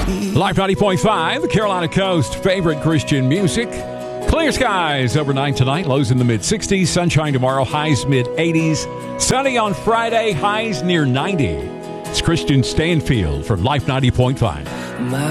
Life 90.5, the Carolina Coast favorite Christian music. Clear skies overnight tonight, lows in the mid-60s. Sunshine tomorrow, highs mid-80s. Sunny on Friday, highs near 90. It's Christian Stanfield from Life 90.5.